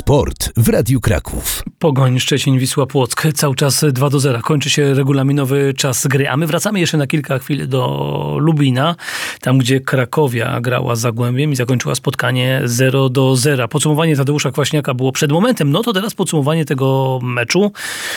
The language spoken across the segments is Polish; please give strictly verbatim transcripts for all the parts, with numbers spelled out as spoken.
Sport w Radiu Kraków. Pogoń Szczecin, Wisła Płock. Cały czas dwa do zera. Kończy się regulaminowy czas gry. A my wracamy jeszcze na kilka chwil do Lubina. Tam, gdzie Krakowia grała z Zagłębiem i zakończyła spotkanie zero do zera. Podsumowanie Tadeusza Kwaśniaka było przed momentem. No to teraz podsumowanie tego meczu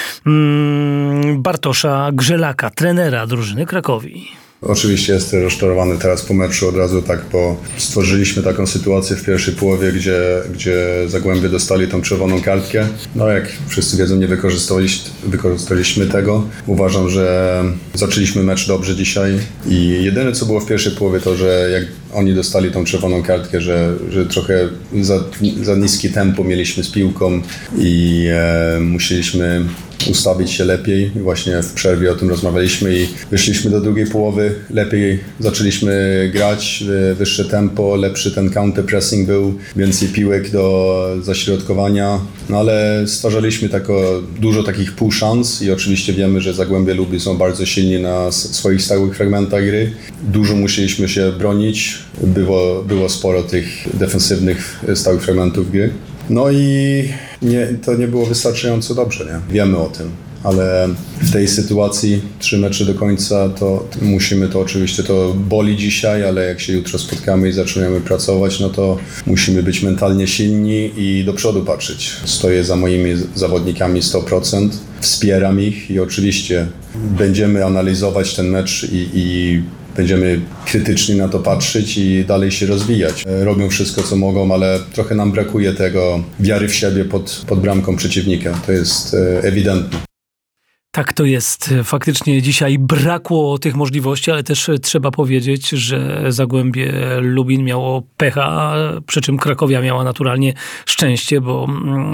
hmm, Bartosza Grzelaka, trenera drużyny Krakowi. Oczywiście jestem rozczarowany teraz po meczu od razu, tak, bo stworzyliśmy taką sytuację w pierwszej połowie, gdzie, gdzie Zagłębie dostali tą czerwoną kartkę. No jak wszyscy wiedzą, nie wykorzystaliśmy, wykorzystaliśmy tego. Uważam, że zaczęliśmy mecz dobrze dzisiaj i jedyne co było w pierwszej połowie to, że jak oni dostali tą czerwoną kartkę, że, że trochę za, za niskie tempo mieliśmy z piłką i e, musieliśmy ustawić się lepiej. Właśnie w przerwie o tym rozmawialiśmy i wyszliśmy do drugiej połowy. Lepiej zaczęliśmy grać, wyższe tempo, lepszy ten counter pressing był, więcej piłek do zaśrodkowania. No ale stwarzaliśmy tako, dużo takich pół szans i oczywiście wiemy, że Zagłębie Lubin są bardzo silni na swoich stałych fragmentach gry. Dużo musieliśmy się bronić. Było, było sporo tych defensywnych stałych fragmentów gry. No i nie, to nie było wystarczająco dobrze, nie? Wiemy o tym, ale w tej sytuacji trzy mecze do końca to musimy to oczywiście, to boli dzisiaj, ale jak się jutro spotkamy i zaczniemy pracować, no to musimy być mentalnie silni i do przodu patrzeć. Stoję za moimi zawodnikami sto procent, wspieram ich i oczywiście będziemy analizować ten mecz i, i będziemy krytycznie na to patrzeć i dalej się rozwijać. Robią wszystko, co mogą, ale trochę nam brakuje tego wiary w siebie pod, pod bramką przeciwnika. To jest ewidentne. Tak to jest. Faktycznie dzisiaj brakło tych możliwości, ale też trzeba powiedzieć, że Zagłębie Lubin miało pecha, przy czym Krakowia miała naturalnie szczęście, bo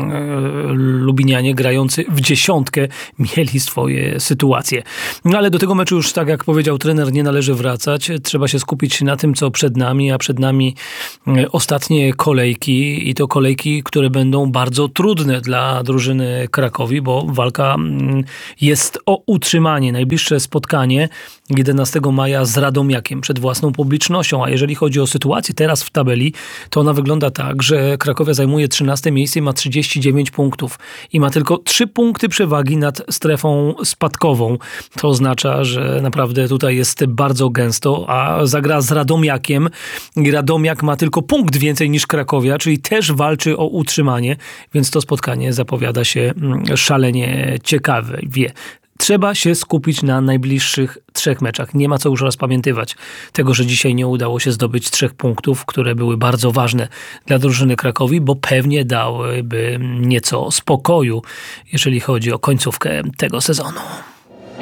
Lubinianie grający w dziesiątkę mieli swoje sytuacje. No ale do tego meczu już, tak jak powiedział trener, nie należy wracać. Trzeba się skupić na tym, co przed nami, a przed nami ostatnie kolejki i to kolejki, które będą bardzo trudne dla drużyny Krakowi, bo walka jest Jest o utrzymanie. Najbliższe spotkanie jedenastego maja z Radomiakiem przed własną publicznością. A jeżeli chodzi o sytuację teraz w tabeli, to ona wygląda tak, że Krakowia zajmuje trzynaste miejsce i ma trzydzieści dziewięć punktów. I ma tylko trzy punkty przewagi nad strefą spadkową. To oznacza, że naprawdę tutaj jest bardzo gęsto, a zagra z Radomiakiem. I Radomiak ma tylko punkt więcej niż Krakowia, czyli też walczy o utrzymanie, więc to spotkanie zapowiada się szalenie ciekawe. Wie. Trzeba się skupić na najbliższych trzech meczach. Nie ma co już rozpamiętywać tego, że dzisiaj nie udało się zdobyć trzech punktów, które były bardzo ważne dla drużyny Krakowi, bo pewnie dałyby nieco spokoju, jeżeli chodzi o końcówkę tego sezonu.